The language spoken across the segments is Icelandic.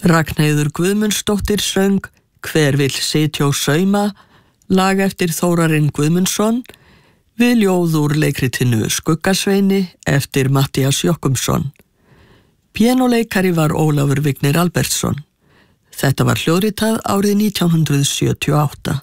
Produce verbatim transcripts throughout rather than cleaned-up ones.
Ragnheiður Guðmundsdóttir söng Hver vill sitja og sauma, lag eftir Þórarinn Guðmundsson, við ljóð úr leikritinu Skuggasveini eftir Matthías Jochumsson. Píanóleikari var Ólafur Vignir Albertsson. Þetta var hljóðritað árið nítján hundrað sjötíu og átta.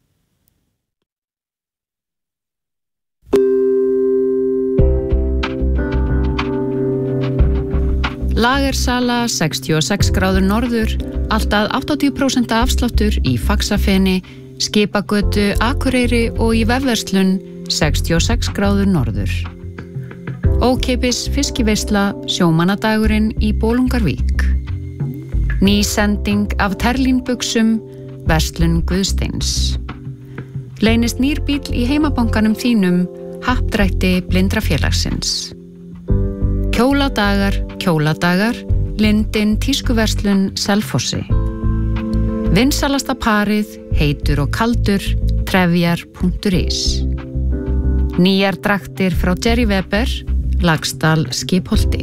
Lagersala sextíu og sex gráður norður, alltaf áttatíu prósent afsláttur í Faxafeni, Skipagötu, Akureyri og í vefverslun sextíu og sex gráður norður. Ókeypis fiskiveisla sjómannadagurinn í Bolungarvík. Ný sending af terlínbuxum, verslun Guðsteins. Leynist nýr bíll í heimabankanum þínum, happdrætti Blindrafélagsins. Kjóladagar, kjóladagar, Lindin tískuverslun Selfossi. Vinsalasta parið, heitur og kaldur, trefjar punktur is. Nýjar draktir frá Jerry Weber, Lagsdal Skipholti.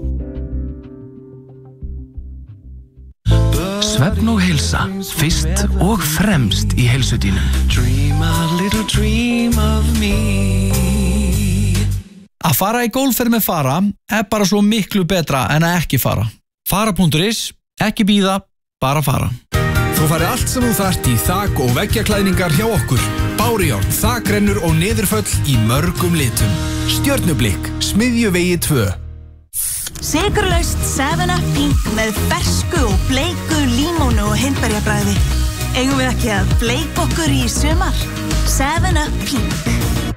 Svefn og heilsa, fyrst og fremst í heilsudínum. Dream a little dream of me. Að fara í golfferð með Fara er bara svo miklu betra en að ekki fara. Fara punktur is, ekki bíða, bara fara. Þú fari allt sem þú þarft í þak- og veggjaklæðningar hjá okkur. Bárujárn, þakrennur og niðurföll í mörgum litum. Stjörnublikk, Smiðjuvegi tvö. Sykurlaust seven up Pink með fersku og bleiku límónu og hindberjabragði. Eigum við ekki að bleika okkur í sumar? seven up Pink.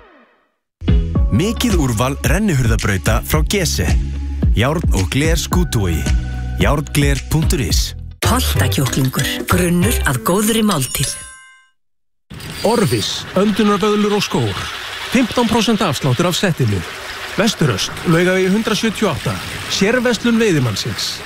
Mikið úrval rennihurðabrauta frá Gese. Járn og gler skútuvogi. járngler punktur is. Holtakjúklingur, grunnur að góðri máltíð. Orvis, öndunarböðlur og skór. fimmtán prósent afsláttur af settinu. Vesturöst, Laugavegi hundrað sjötíu og átta. Sérverslun veiðimannsins.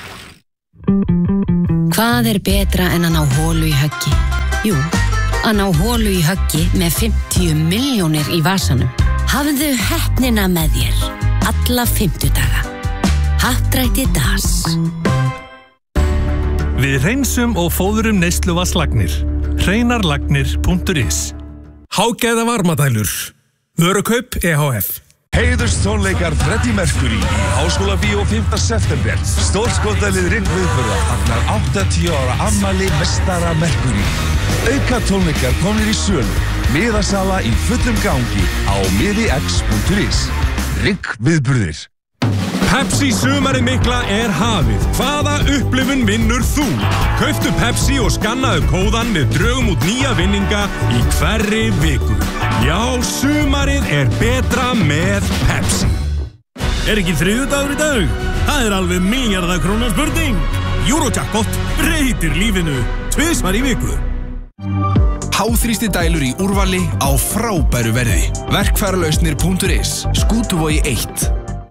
Hvað er betra en að ná holu í höggi? Jú, að ná holu í höggi með fimmtíu milljónir í vasanum. Hafðu heppnina með þér alla fimmtudaga. Happdrætti Das. Við hreinsum og fóðurum neysluvatnslagnir. hreinarlagnir punktur is. Hágæða varmadælur. Vörukaup E H F. Heiðurstónleikar Freddie Mercury í Háskólabíó fimmta september. Stórskottalið Rinn viðburða fagnar áttatíu ára afmæli meistara Mercury. Auka tónleikar komnir í sölu. Miðasala í fullum gangi á miðix punktur is. Rinn viðburðir. Pepsi sumarið mikla er hafið. Hvaða upplifun vinnur þú? Kauftu Pepsi og skannaðu kóðan með drögum út nýja vinninga í hverri viku. Já, sumarið er betra með Pepsi. Er ekki þriðjudagur í dag? Það er alveg milljarða króna spurning. Eurojackpot breytir lífinu tvisvar í viku. Háþrýsti dælur í úrvali á frábæru verði. verkfæralausnir punktur is. Skútuvogi eitt.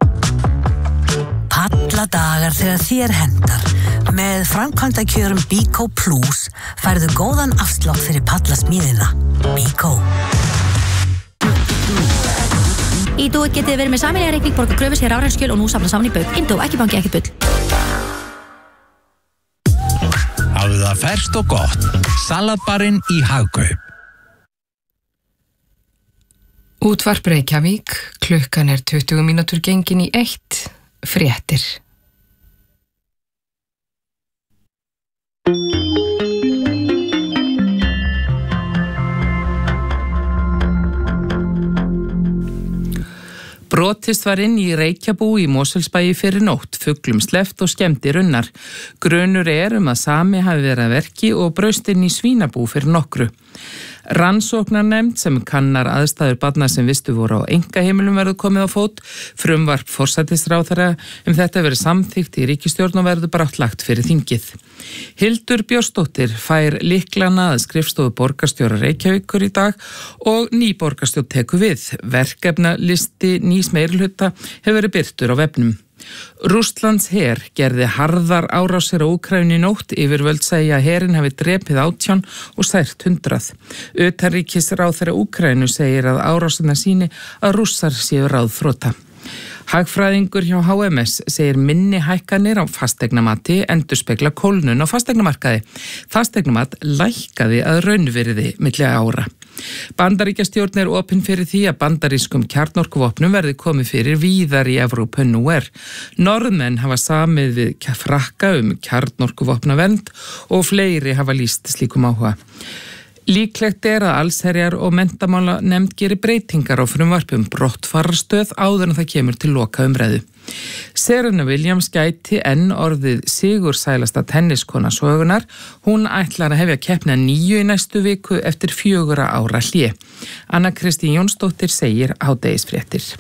Alla dagar þegar þér hendar. Með framkvæmdakjörum Bíkó Plus færðu góðan afslátt fyrir pallasmíðina. Bíkó. Ídó getið verið með sameiginlega reikning, borga kröfur, sér rafræn skjöl og nú safna saman í bauk. Indó, ekki banki, ekkert bull. Hafðu það ferskt og gott. Salatbarinn í Hagkaup. Útvarp Reykjavík, klukkan er tuttugu mínútur gengin í eitt. Fréttir. Brotist var inn í Reykjabú í Mosfellsbæi fyrir nótt, fuglum sleppt og skemmdir unnar. Grunur er um að sami hafi verið að verki og braust inn í svínabú fyrir nokkru. Rannsóknarnefnd sem kannar aðstæður barna sem vistu voru á einkaheimilum verður komið á fót. Frumvarp forsætisráðherra um þetta verður samþykkt í ríkisstjórn og verður brátt lagt fyrir þingið. Hildur Björnsdóttir fær lyklana að skrifstofu borgarstjóra Reykjavíkur í dag og ný borgarstjórn tekur við. Verkefnalisti nýs meirihluta hefur verið birtur á vefnum. Rússlands her gerði harðar árásir á Úkraínu í nótt. Yfirvöld segja að herinn hafi drepið átján og sært hundrað. Utanríkisráðherra Úkraínu segir að árásirnar sýni að Rússar séu ráðþrota. Hagfræðingur hjá H M S segir minni hækkanir á fasteignamati endurspegla kólnun á fasteignamarkaði. Fasteignamat lækkaði að raunvirði milli ára. Bandaríkjastjórn er opin fyrir því að bandarískum kjarnorkuvopnum verði komið fyrir víðar í Evrópu en nú er. Norðmenn hafa samið við Frakka um kjarnorkuvopnavernd og fleiri hafa lýst slíkum áhuga. Líklegt er að allsherjar og menntamála nefnd gerir breytingar á frumvarpum brottfararstöð áður en það kemur til loka umræðu. Serena Williams gæti enn orðið sigursælasta tenniskona sögunar. Hún ætlar að hefja keppni að nýju í næstu viku eftir fjögurra ára hlé. Anna Kristín Jónsdóttir segir hádegisfréttir.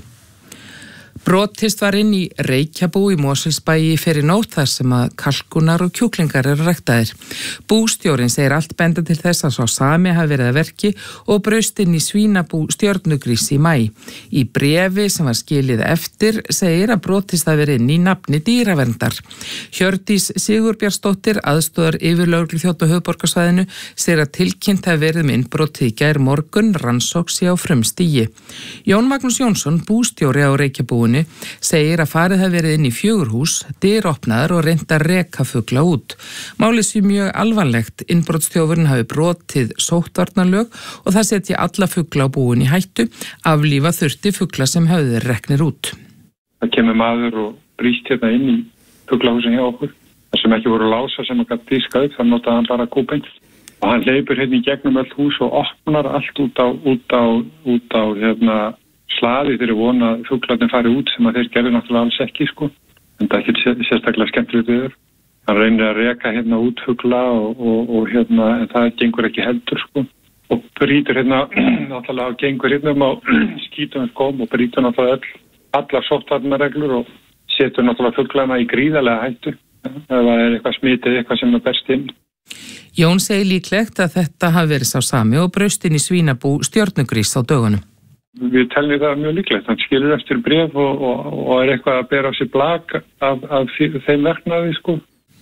Brotist var inn í Reykjabú í Mosfellsbæi fyrir nótt þar sem að kalkunar og kjúklingar eru ræktaðir. Bústjórinn segir allt benda til þess að sá sami hafi verið að verki og braust inn í svínabú Stjörnugrís í maí. Í bréfi sem var skilið eftir segir að brotist hafi verið inn í nafni dýraverndar. Hjördís Sigurbjörnsdóttir, aðstoðar yfirlögregluþjónn á höfuðborgarsvæðinu, segir að tilkynnt hafi verið með innbrotið í gær morgun rannsókn sé á frumstigi. Jón Magnús Jónsson, bústjóri á Reykjabúinu, segir að farið hafi verið inn í fjögurhús, dyr opnaðar og reynt að reka fugla út. Málið sé mjög alvarlegt, innbrotsþjófurinn hafi brotið sóttvarnalög og það setji alla fugla á búin í hættu, aflífa þurfti fugla sem höfðu þeir reknir út. Það kemur maður og brýst hérna inn í fuglahúsin hjá okkur, þar sem ekki voru lása sem að gæti dískað upp, þannig notaði hann bara kúbeint. Og hann hleypur hérna í gegnum öll hús og opnar allt út á, út á, út á hérna, slaði þeirri vona að fuglarnir fari út sem að þeir gerðu náttúrulega alls ekki sko. En það er ekki sérstaklega skemmtilegt viður. Hann reynir að reka hérna út fugla og, og, og hérna, en það gengur ekki heldur sko. Og brýtur hérna náttúrulega og gengur hérna um á skítum skóm og brýtur náttúrulega all, allar sóttvarnareglur og setur náttúrulega fuglana í gríðarlega hættu. Ef það er eitthvað smitið, eitthvað sem er berst inn. Jón segir líklegt að þetta hafi verið sá sami og braust inn í svínabú Stjörnugrís á dögunum. Við teljum það mjög líklegt. Hann skilur eftir bréf og, og, og er eitthvað að bera á sig blak af, af þeim verknaði, sko.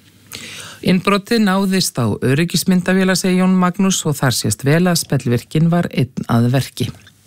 Innbrotið náðist á öryggismyndavéla, segir Jón Magnús, og þar sést vel að spellvirkinn var einn að verki.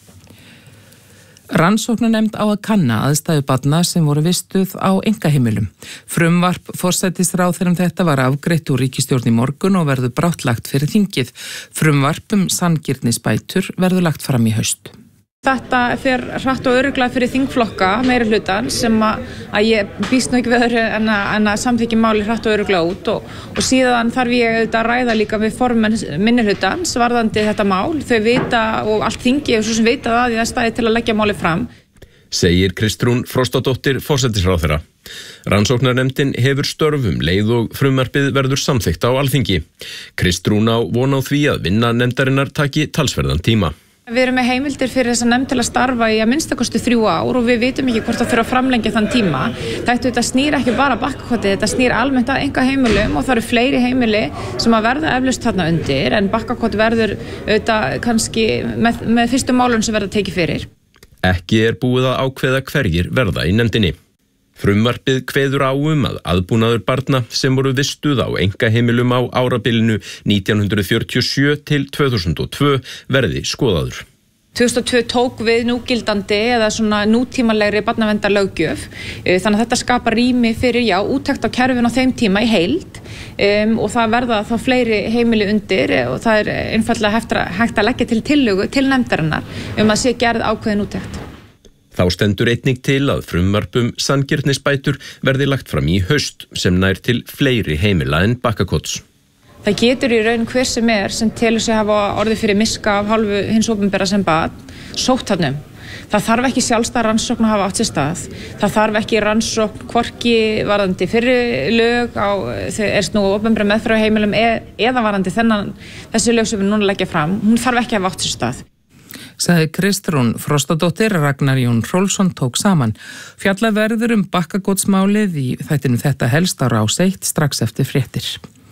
Rannsóknarnefnd á að kanna aðstæðu barna sem voru vistuð á einkaheimilum. Frumvarp forsætisráðherra um þetta var afgreitt úr ríkisstjórn í morgun og verður brátt lagt fyrir þingið. Frumvarp um sanngirnisbætur verður lagt fram í haust. Þetta fer hratt og örugglega fyrir þingflokka meiri hlutan sem að, að ég býst nú ekki við öðru en að, en að samþykja máli hratt og örugglega út og, og síðan þarf ég auðvitað að ræða líka við formenn minni hlutans varðandi þetta mál. Þau vita og allt þingi og svo sem vita það í það stæði til að leggja máli fram. Segir Kristrún Frostadóttir forsætisráðherra. Rannsóknarnefndin hefur störfum leið og frumvarpið verður samþykkt á Alþingi. Kristrún á von á því að vinna nefndarinnar taki talsverðan tíma. Við erum með heimildir fyrir þessa nefnd til að starfa í að minnstakosti þrjú ár og við vitum ekki hvort það þurfa að framlengja þann tíma. Þetta snýr ekki bara Bakkakoti, þetta snýr almennt að enga heimilum og það eru fleiri heimili sem að verða eflaust þarna undir en Bakkakoti verður auðvitað kannski með, með fyrstu málun sem verða tekið fyrir. Ekki er búið að ákveða hverjir verða í nefndinni. Frumvarpið kveður á um að aðbúnaður barna sem voru vistuð á einkaheimilum á árabilinu nítján hundruð fjörutíu og sjö til tvö þúsund og tvö verði skoðaður. tvö þúsund og tvö tók við núgildandi eða svona nútímalegri barnaverndarlöggjöf, þannig að þetta skapar rými fyrir, já, úttekt á kerfin á þeim tíma í heild um, og það verða þá fleiri heimili undir og það er einfallega hægt að, hægt að leggja til tillögu til nefndarinnar um að sé gerð ákveðin úttekt. Þá stendur einnig til að frumvarpum sanngirnisbætur verði lagt fram í haust sem nær til fleiri heimila en Bakkakots. Það getur í raun hver sem er sem telur sig hafa orðið fyrir miska af hálfu hins opinbera sem bað, sótt þarna um. Það þarf ekki sjálfstæð rannsókn að hafa átt sér stað. Það þarf ekki rannsókn hvorki varðandi fyrri lög á er snú opinbera meðferð á heimilum eða varðandi þennan þessi lög sem við núna leggja fram. Hún þarf ekki að hafa átt sér stað. Sagði Kristrún Frostadóttir, Ragnar Jón Hrólfsson tók saman. Fjallað verður um Bakkakotsmálið í þættinum Þetta helst á Rás eitt strax eftir fréttir.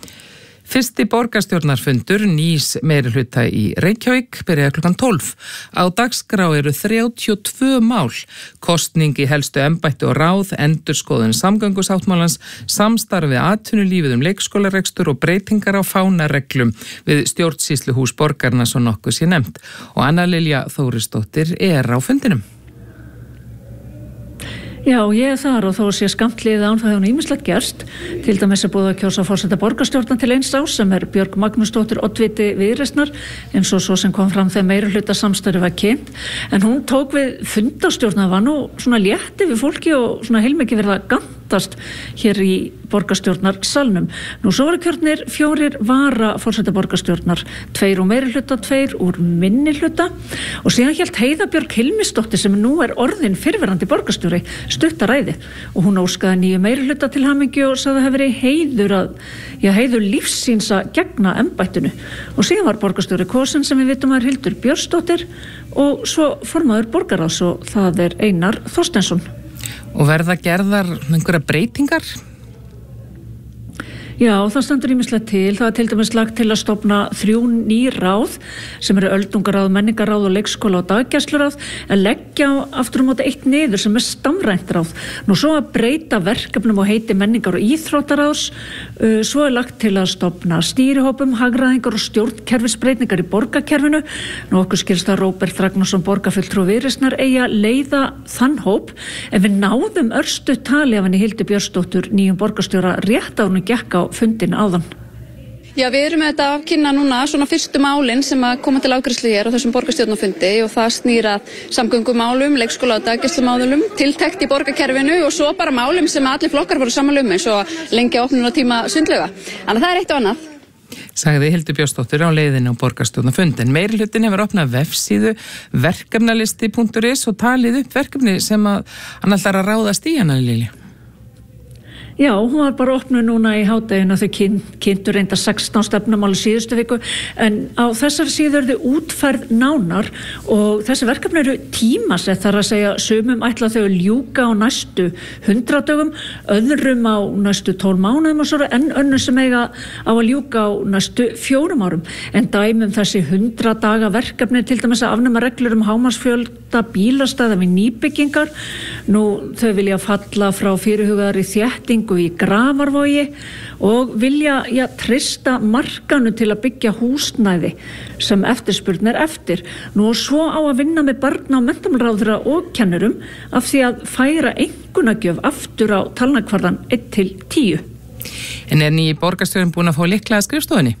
Fyrsti borgarstjórnarfundur nýs meirihluta í Reykjavík byrjaði klukkan tólf. Á dagskrá eru þrjátíu og tvö mál, kosning í helstu embætti og ráð, endurskoðun samgöngusáttmálans, samstarfi atvinnulífið um leikskólarekstur og breytingar á fánareglum við stjórnsýsluhús borgarna svo nokkuð sé nefnt. Og Anna Lilja Þórisdóttir er á fundinum. Já, ég er þar og þó sé skammt liðið án það hefur ýmislegt gerst. Til dæmis er búið að kjósa forseta borgarstjórnar til eins ás sem er Björg Magnúsdóttir oddviti Viðreisnar eins og svo sem kom fram þegar meirihluta samstarfi var kynnt. En hún tók við fundarstjórnar, var nú svona létti við fólki og svona heilmikið verið að gantast hér í borgarstjórnar salnum. Nú svo voru kjörnir fjórir vara forseta borgarstjórnar, tveir úr meirihluta, tveir úr minnihluta og síðan hélt Heiða Björg Hilmisdóttir sem nú er orðin fyrrverandi borgarstjóri stuttaræði og hún óskaði nýju meirihluta til hamingju og sagði að það hefði verið heiður að, já, heiður lífsins að gegna embættinu og síðan var borgarstjóri kosin sem við vitum að er Hildur Björnsdóttir og svo formaður borgarráðs og það er Einar Þorsteinsson. Og verða gerðar einhverja breytingar? Já, það stendur ýmislegt til. Það er til dæmis lagt til að stofna þrjú ný ráð sem eru öldungaráð, menningaráð og leikskóla og daggæsluráð en leggja aftur á móti eitt niður sem er stamrænt ráð. Nú svo að breyta verkefnum og heiti menningar og íþróttaráðs. Svo er lagt til að stofna stýrihópum, hagræðingar og stjórnkerfisbreytingar í borgarkerfinu. Nú okkur skilst að Róbert Ragnarsson borgarfulltrúi Viðreisnar eigi að leiða þann hóp en við náðum örstu tali af henni Hildi Björnsdóttur nýjum borgarstjóra rétt á hún gekk á fundin áðan. Já, við erum með þetta að kynna núna svona fyrstu málin sem að koma til afgreiðslu hér á þessum borgarstjórnarfundi og það snýr að samgöngumálum, leikskóla og daggæslumálum, tiltekt í borgarkerfinu og svo bara málum sem allir flokkar voru saman um eins og lengja opnunartíma sundlauga. Þannig að það er eitt og annað. Sagði Hildur Björnsdóttir á leiðinu á borgarstjórnarfundin. Meirihlutin hefur opnað vefsíðu verkefnalisti punktur is og talið upp verkefni sem að hann ætlar að ráðast í hana, Lilja. Já, hún var bara opnuð núna í hádeginu þau kynntu reynda sextán stefnumál í síðustu viku en á þessar síðu eru þau útfærð nánar og þessi verkefni eru tímasett þar að segja sumum ætla þau að ljúka á næstu hundrað dögum, öðrum á næstu tólf mánuðum og svo en önnur sem eiga á að ljúka á næstu fjórum árum. En dæmum þessi hundrað daga verkefni til dæmis að afnema reglur um hámarksfjölda bílastæða við nýbyggingar. Nú þau vilja falla frá fyrirhugaðri þétting í Grafarvogi og vilja ja, treysta markanu til að byggja húsnæði sem eftirspurn er eftir. Nú og svo á að vinna með barna- og menntamálaráðherra og kennurum af því að færa einkunnagjöf aftur á talnakvarðan eitt til tíu. En er nýji borgarstjórinn búin að fá lykla að skrifstofunni?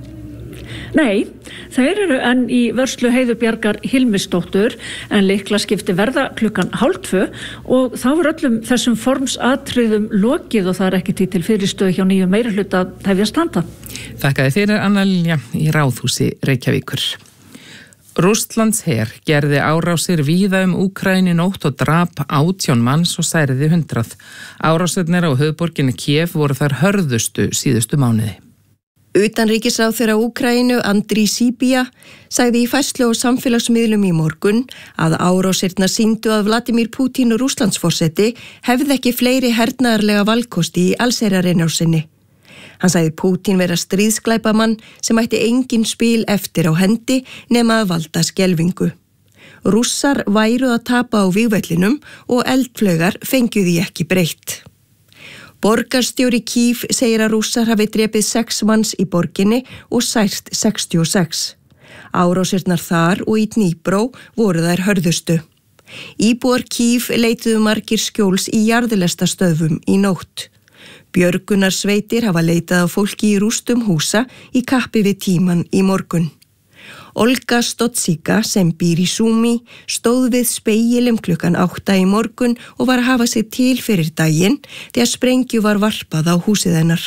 Nei, þeir eru enn í vörslu Heiðu Bjargar Hilmisdóttur en lyklaskipti verða klukkan hálf tvö og þá er öllum þessum formsatriðum lokið og það er ekki tíð til fyrirstöðu hjá nýju meirihluta að hefjast handa. Þakkaði fyrir Anna Lilja í Ráðhúsi Reykjavíkur. Rússlands her gerði árásir víða um Úkraínu nótt og drap átján manns og særði hundrað. Árásirnir á höfuðborginni Kiev voru þar hörðustu síðustu mánuði. Utanríkisráðherra Úkraínu Andriy Sybiha sagði í færslu á samfélagsmiðlum í morgun að árásirnar sýndu að Vladimir Putin og Rússlandsforseti hefði ekki fleiri hernaðarlega valkosti í allsherjarinnrásinni. Hann sagði Putin vera stríðsglæpamann sem ætti engin spil eftir á hendi nema að valda skelfingu. Rússar væru að tapa á vígvellinum og eldflaugar fengju því ekki breytt. Borgarstjóri Kív segir að Rússar hafi drepið sex manns í borginni og sært sextíu og sex. Árásirnar þar og í Dnípró voru þær hörðustu. Íbúar Kív leituðu margir skjóls í jarðlestastöðvum í nótt. Björgunarsveitir hafa leitað á fólki í rústum húsa í kappi við tíman í morgun. Olga Stotsika sem býr í Súmi stóð við spegilum klukkan átta í morgun og var að hafa sig til fyrir daginn þegar sprengju var varpað á húsið hennar.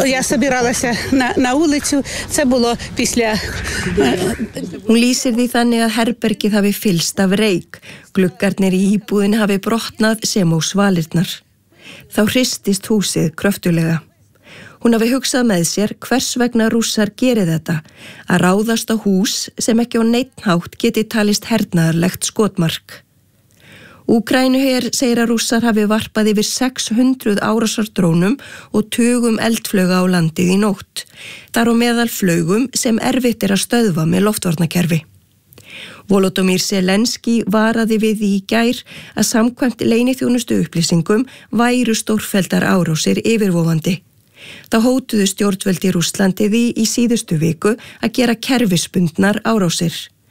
Hún lýsir því þannig að herbergið hafi fyllst af reyk, gluggarnir í íbúðin hafi brotnað sem á svalirnar. Þá hristist húsið kröftulega. Hún hafi hugsað með sér hvers vegna Rússar geri þetta, að ráðast á hús sem ekki á neinn hátt geti talist hernaðarlegt skotmark. Úkraínuher segir að Rússar hafi varpað yfir sex hundruð árásardrónum og tugum eldflauga á landið í nótt, þar á meðal flaugum sem erfitt er að stöðva með loftvarnakerfi. Volodymyr Zelenski varaði við í gær að samkvæmt leyniþjónustu upplýsingum væru stórfelldar árásir yfirvofandi. Þá hótuðu stjórnvöld í Rússlandi því í síðustu viku að gera kerfisbundnar árásir.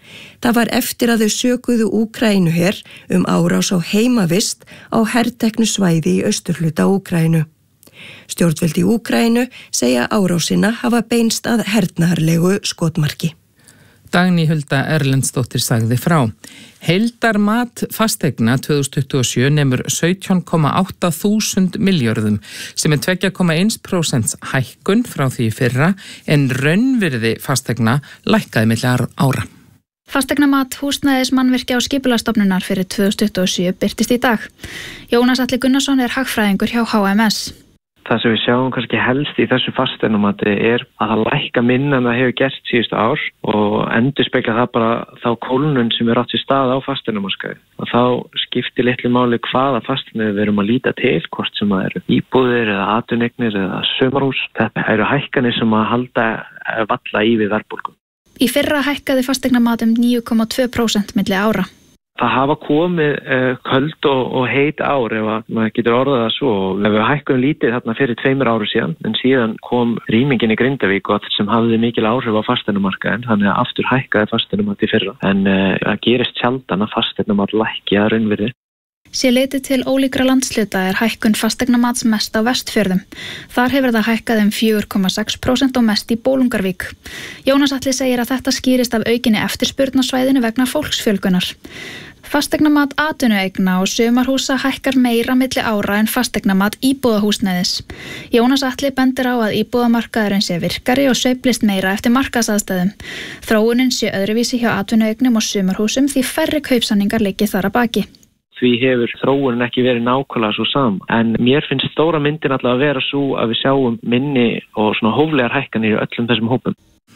Það var eftir að þau sökuðu Úkraínuher um árás á heimavist á herteknu svæði í austurhluta Úkraínu. Stjórnvöld í Úkraínu segja árásina hafa beinst að hernaðarlegu skotmarki. Dagný Hulda Erlendsdóttir sagði frá. Heildarmat fasteigna tvö þúsund tuttugu og sjö nemur sautján komma átta þúsund milljörðum sem er tvö komma eitt prósent hækkun frá því fyrra en raunvirði fasteigna lækkaði milli ára. Fasteignamat húsnæðis mannvirkja og skipulagsstofnunar fyrir tvö þúsund tuttugu og sjö birtist í dag. Jónas Atli Gunnarsson er hagfræðingur hjá H M S. Það sem við sjáum kannski helst í þessu fasteignamati er að það lækka minna en það hefur gert síðustu ár og endurspegla það bara þá kólnun sem er átt sér stað á fasteignamarkaði. Og þá skiptir litlu máli hvaða fasteignar við erum að líta til, hvort sem það eru íbúðir eða atvinneignir eða sumarhús. Þetta eru hækkanir sem að halda valla í við verðbólgu. Í fyrra hækkaði fasteignamat um níu komma tvö prósent milli ára. Það hafa komið uh, köld og, og heit ár ef að maður getur orðað það svo. Ef við hækkum lítið þarna fyrir tveimur áru síðan, en síðan kom rýmingin í Grindavík og allt sem hafði mikil áhrif á fasteignamarkaðinn, þannig að aftur hækkaði fasteignamat í fyrra. En uh, það gerist sjaldan að fasteignamat lækki að raunvirði. Sé litið til ólíkra landsluta er hækkun fasteignamats mest á Vestfjörðum. Þar hefur það hækkað um fjögur komma sex prósent og mest í Bolungarvík. Jónas Atli segir að þetta skýrist af aukinni eftirspurn á svæðinu vegna fólksfjölgunar. Fasteignamat atvinnueigna og sumarhúsa hækkar meira milli ára en fasteignamat íbúðahúsnæðis. Jónas Atli bendir á að íbúðamarkaðurinn sé virkari og sveiflist meira eftir markaðsaðstæðum. Þróunin sé öðruvísi hjá atvinnueignum og sumarhúsum því færri kaupsamningar liggi þar að baki. Því hefur þróunin ekki verið nákvæmlega svo sama. En mér finnst stóra myndin alltaf að vera svo að við sjáum minni og svona hóflegar hækkanir í öllum þessum hópum.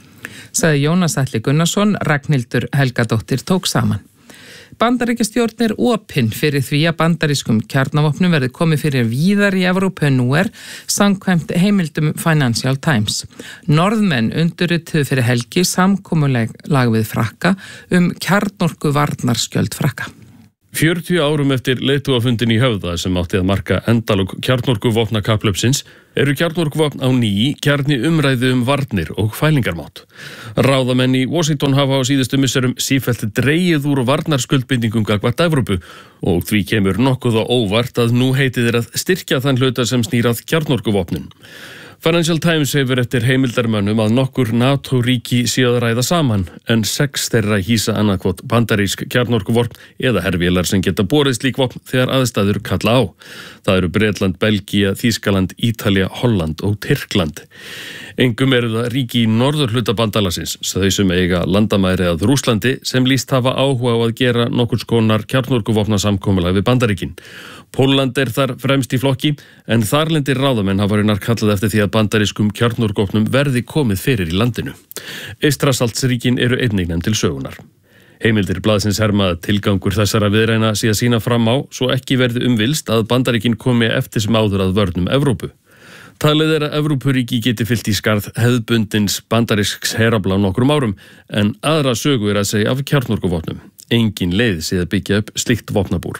Sagði Jónas Atli Gunnarsson, Ragnhildur Helgadóttir tók saman. Bandaríkjastjórn er opin fyrir því að bandarískum kjarnavopnum verði komið fyrir víðar í Evrópu en nú er, samkvæmt heimildum Financial Times. Norðmenn undirrituðu fyrir helgi samkomulag við Frakka um kjarnorku varnarskjöld Frakka. fjörutíu árum eftir leiðtogafundin í Höfða sem átti að marka endalok kjarnorkuvopna kapphlaupsins eru kjarnorkuvopn á ný kjarni umræðu um varnir og fælingarmátt. Ráðamenn í Washington hafa á síðustu misserum sífellt dregið úr varnarskuldbindingum gagnvart Evrópu og því kemur nokkuð á óvart að nú heiti þeir að styrkja þann hluta sem snýr að kjarnorkuvopnin. Financial Times hefur eftir heimildarmönnum að nokkur NATO-ríki sé að ræða saman, en sex þeirra hýsa annarkvot bandarísk kjarnorkuvopn eða hervélar sem geta borið slík vopn þegar aðstæður kalla á. Það eru Bretland, Belgía, Þýskaland, Ítalía, Holland og Tyrkland. Engum eru það ríki í norðurhluta bandalagsins, þau sem eiga landamæri að Rússlandi sem lýst hafa áhuga á að gera nokkurs konar kjarnorkuvopna samkomulag við Bandaríkin. Pólland er þar fremst í flokki, en þarlendir ráðamenn hafa raunar kallað eftir því að bandarískum kjarnorkuvopnum verði komið fyrir í landinu. Eystrasaltsríkin eru einnig nefnd til sögunar. Heimildir blaðsins herma að tilgangur þessara viðræðna sé að sýna fram á svo ekki verði umvilst að Bandaríkin komi eftir sem áður að vörnum Evrópu. Talið er að Evrópuríki geti fyllt í skarð hefðbundins bandarísks herafla á nokkrum árum, en aðra sögu er að segja af kjarnorkuvopnum. Engin leið sé að byggja upp slíkt vopnabúr.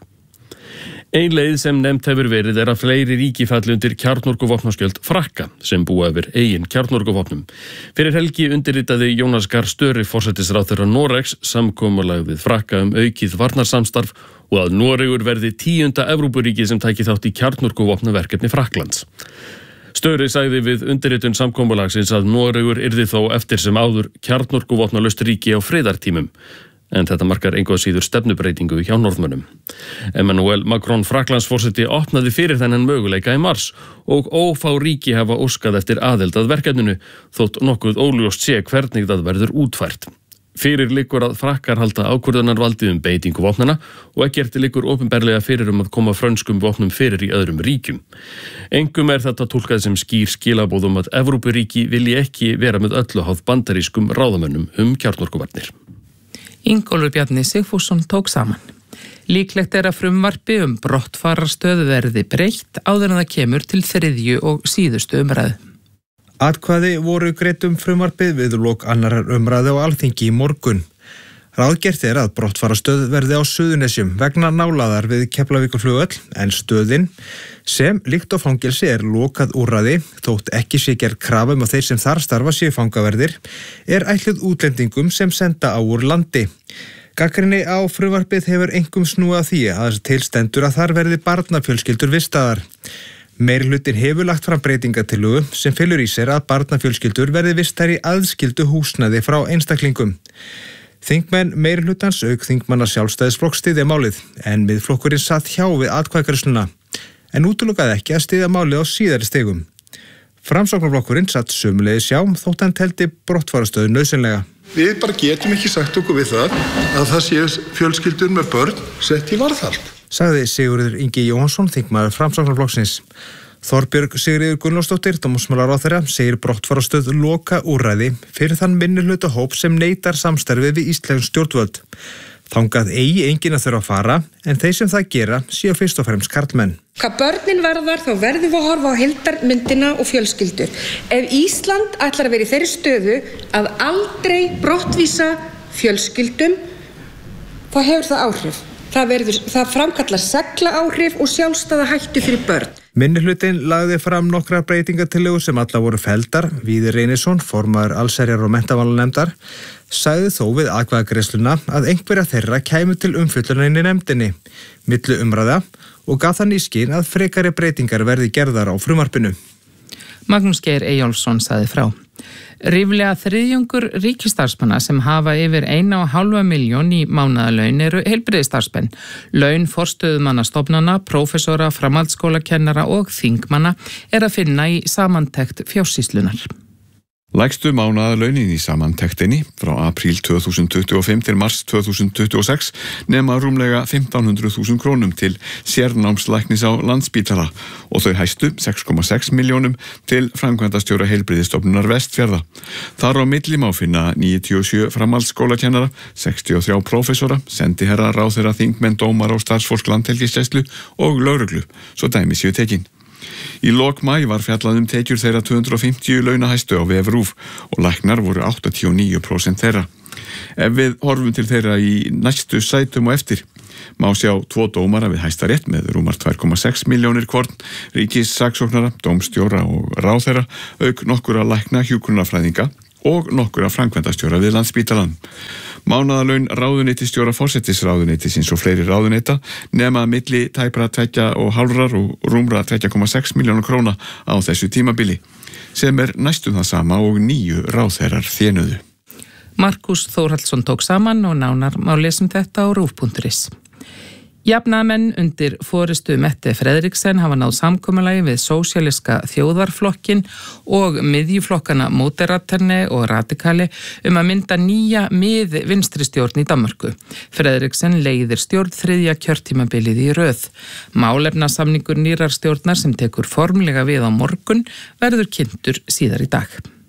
Ein leið sem nefnt hefur verið er að fleiri ríki falli undir kjarnorkuvopnaskjöld Frakka sem búa yfir eigin kjarnorkuvopnum. Fyrir helgi undirritaði Jónas Gahr Støre forsætisráðherra Noregs samkomulag við Frakka um aukið varnarsamstarf og að Noregur verði tíunda Evrópuríki sem tæki þátt í kjarnorkuvopnaverkefni Frakklands. Støre sagði við undirritun samkomulagsins að Noregur yrði þó eftir sem áður kjarnorkuvopnalaust ríki á friðartímum. En þetta markar engu að síður stefnubreitingu hjá norðmönnum. Emmanuel Macron Frakklandsforseti opnaði fyrir þennan möguleika í mars og ófá ríki hafa óskað eftir aðild að verkefninu þótt nokkuð óljóst sé hvernig það verður útfært. Fyrir liggur að Frakkar halda ákvörðunarvaldið um beitingu vopnana og ekkert liggur opinberlega fyrir um að koma frönskum vopnum fyrir í öðrum ríkjum. Engum er þetta túlkað sem skýr skilaboð um að Evrópuríki vilji ekki vera með öllu háð bandarískum ráðamönnum um kjarnorkuvarnir. Ingólfur Bjarni Sigfússon tók saman. Líklegt er að frumvarpi um brottfarastöðu verði breytt áður en það kemur til þriðju og síðustu umræðu. Atkvæði voru greidd um frumvarpið við lok annarar umræðu á Alþingi í morgun. Ráðgert er að brottfarastöð verði á Suðurnesjum vegna nálaðar við Keflavíkurflugvöll en stöðin sem líkt á fangelsi er lokað úrræði þótt ekki sé gerð krafa um að þeir sem þar starfa séu fangaverðir er ætluð útlendingum sem senda á úr landi. Gagnrýni á frumvarpið hefur einkum snúið að því að til stendur að þar verði barnafjölskyldur vistaðar. Meirihlutin hefur lagt fram breytingatillögu sem felur í sér að barnafjölskyldur verði vistar í aðskildu húsnæði frá einstaklingum. Þingmenn meirihlutans auk þingmanna Sjálfstæðisflokks styðja málið en Miðflokkurinn satt hjá við atkvæðagreiðsluna en útilokaði ekki að styðja málið á síðari stigum. Framsóknarflokkurinn satt sömuleiðis hjá þótt hann teldi brottfarastöðu nauðsynlega. Við bara getum ekki sagt okkur við það að það séu fjölskyldur með börn sett í varðhald. Sagði Sigurður Ingi Jóhannsson, þingmaður Framsóknarflokksins. Þorbjörg Sigríður Gunnlaugsdóttir, dómsmálaráðherra, segir brottfarastöð loka úrræði fyrir þann minnihluta hóp sem neitar samstarfið við íslensk stjórnvöld. Þangað eigi enginn að þurfa að fara en þeir sem það gera séu fyrst og fremst karlmenn. Hvað börnin varðar þá verðum við að horfa á heildarmyndina og fjölskyldur. Ef Ísland ætlar að vera í þeirri stöðu að aldrei brottvísa fjölskyldum þá hefur það áhrif. Það, verður, það framkallar segla áhrif og sjálfstæða hættu fyrir börn. Minnihlutin lagði fram nokkrar breytingatillögur sem alla voru felldar. Víðir Reynisson, formaður allsherjar og menntamálanefndar, sagði þó við atkvæðagreiðsluna að einhverja þeirra kæmu til umfjöllunar inn í nefndinni, milli umræða og gaf þannig í skyn að frekari breytingar verði gerðar á frumvarpinu. Magnús Geir Eyjólfsson sagði frá. Ríflega þriðjungur ríkisstarfsmanna sem hafa yfir eina og hálfa milljón í mánaðalaun eru heilbrigðisstarfsmenn. Laun forstöðumanna stofnana, prófessora, framhaldsskólakennara og þingmanna er að finna í samantekt fjársýslunar. Lægstu mánaðarlaunin í samantektinni frá apríl tvö þúsund tuttugu og fimm til mars tvö þúsund tuttugu og sex nema rúmlega fimmtán hundruð þúsund krónum til sérnámslæknis á Landspítala og þau hæstu sex komma sex milljónum til framkvæmdastjóra heilbrigðisstofnunar Vestfjarða. Þar á milli má finna níutíu og sjö framhaldsskólakennara, sextíu og þrjá prófessora, sendiherra, ráðherra, þingmenn, dómara og starfsfólk landhelgisgæslu og lögreglu, svo dæmi séu tekin. Í lok maí var fjallað um tekjur þeirra tvö hundruð og fimmtíu launahæstu á vef RÚV og læknar voru áttatíu og níu prósent þeirra. Ef við horfum til þeirra í næstu sætum og eftir, má sjá tvo dómara við Hæstarétt með rúmar tvö komma sex milljónir hvorn, ríkissaksóknara, dómstjóra og ráðherra, auk nokkura lækna, hjúkrunarfræðinga og nokkura framkvæmdastjóra við Landspítalann. Mánaðarlaun ráðuneytisstjóra forsætisráðuneytisins og fleiri ráðuneyta nema milli tæpra tveggja og hálfrar og rúmra tveggja komma sex milljóna króna á þessu tímabili, sem er næstum það sama og níu ráðherrar þénuðu. Markus Þórhallsson tók saman og nánar má lesa um þetta á rúv punktur is. Jafnaðarmenn undir forystu Mette Frederiksen hafa náð samkomulagi við sósíalíska þjóðarflokkin og miðjuflokkana Moderaterni og Radikali um að mynda nýja mið vinstri stjórn í Danmörku. Frederiksen leiðir stjórn þriðja kjörtímabilið í röð. Málefnasamningur nýrar stjórnar sem tekur formlega við á morgun verður kynntur síðar í dag.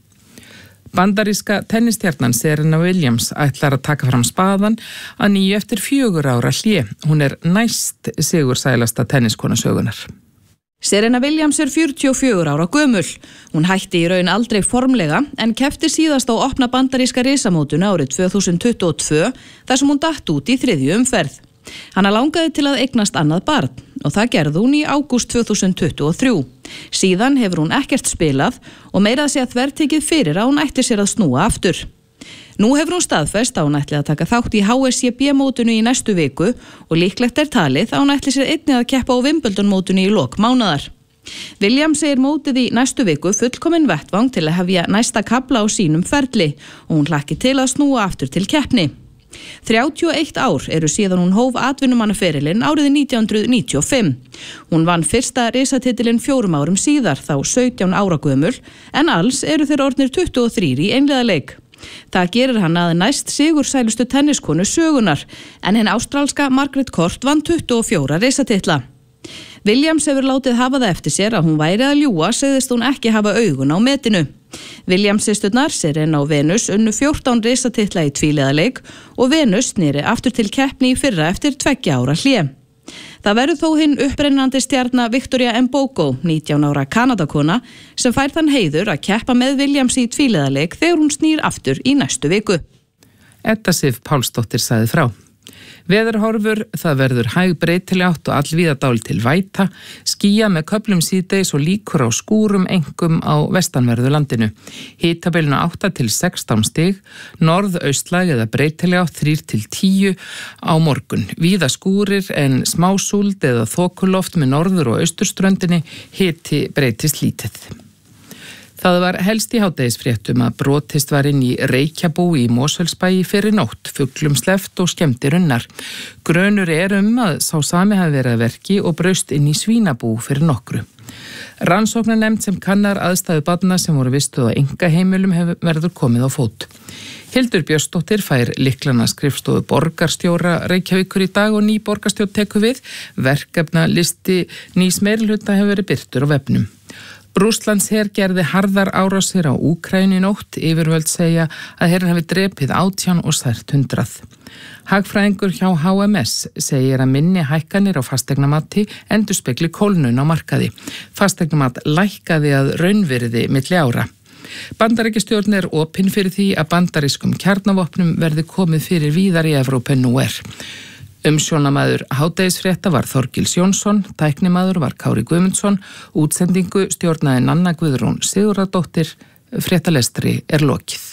Bandaríska tennistjarnan Serena Williams ætlar að taka fram spaðan að nýju eftir fjögur ára hlé. Hún er næst sigursælasta tenniskona sögunar. Serena Williams er fjörutíu og fjögur ára gömul. Hún hætti í raun aldrei formlega en keppti síðast á opna bandaríska risamótinu árið tvö þúsund tuttugu og tvö þar sem hún datt út í þriðju umferð. Hana langaði til að eignast annað barn og það gerði hún í ágúst tvö þúsund tuttugu og þrjú. Síðan hefur hún ekkert spilað og meira að segja þvertekið fyrir að hún ætti sér að snúa aftur. Nú hefur hún staðfest að hún ætli að taka þátt í H S C B-mótinu í næstu viku og líklegt er talið að hún ætli sér einnig að keppa á Wimbledon-mótinu í lok mánaðar. Williams segir mótið í næstu viku fullkominn vettvang til að hefja næsta kafla á sínum ferli og hún hlakki til að snúa aftur til keppni. þrjátíu og eitt ár eru síðan hún hóf atvinnumannaferilinn árið nítján hundruð níutíu og fimm. Hún vann fyrsta risatitilinn fjórum árum síðar, þá sautján ára gömul, en alls eru þeir orðnir tuttugu og þrír í einliðaleik. Það gerir hann að næst sigursælustu tenniskonu sögunar, en hinn ástralska Margaret Court vann tuttugu og fjóra risatitla. Williams hefur látið hafa það eftir sér að hún væri að ljúga, segðist hún ekki hafa augun á metinu. Williams systurnar, Serena og Venus, unnu fjórtán risatitla í tvíliðaleik og Venus sneri aftur til keppni í fyrra eftir tveggja ára hlé. Það verður þó hinn upprennandi stjarna Victoria Mbogo, nítján ára Kanadakona, sem fær þann heiður að keppa með Williams í tvíliðaleik þegar hún snýr aftur í næstu viku. Edda Sif Pálsdóttir sagði frá. Veðurhorfur, það verður hæg breytileg átt og allvíða dálítil væta, skýja með köflum síðdegis og líkur á skúrum einkum á vestanverðu landinu. Hitabilinu átta til sextán stig, norðaustlæg eða breytileg átt þrír til tíu á morgun. Víða skúrir en smásúld eða þokuloft með norður og austurströndinni, hiti breytist lítið. Það var helst í hádegisfréttum að brotist var inn í Reykjabú í Mosfellsbæ fyrir nótt, fuglum sleppt og skemmdir unnar. Grönur er um að sá sami hafi verið að verki og braust inn í svínabú fyrir nokkru. Rannsóknarnefnd sem kannar aðstæðu barna sem voru vistuð á einkaheimilum hefur verður komið á fót. Hildur Björnsdóttir fær lyklana skrifstofu borgarstjóra Reykjavíkur í dag og ný borgarstjórn tekur við. Verkefna listi nýs meirihluta hefur verið birtur á vefnum. Rússlands her gerði harðar árásir á Úkraínu í nótt, yfirvöld segja að herinn hafi drepið átján og sært hundrað. Hagfræðingur hjá H M S segir að minni hækkanir á fasteignamati endurspegli kólnun á markaði. Fasteignamat lækkaði að raunvirði milli ára. Bandaríkjastjórn er opin fyrir því að bandarískum kjarnavopnum verði komið fyrir víðar í Evrópu en nú er. Umsjónamaður hádegisfrétta var Þorgils Jónsson, tæknimaður var Kári Guðmundsson, útsendingu stjórnaði Nanna Guðrún Sigurðardóttir, fréttalestri er lokið.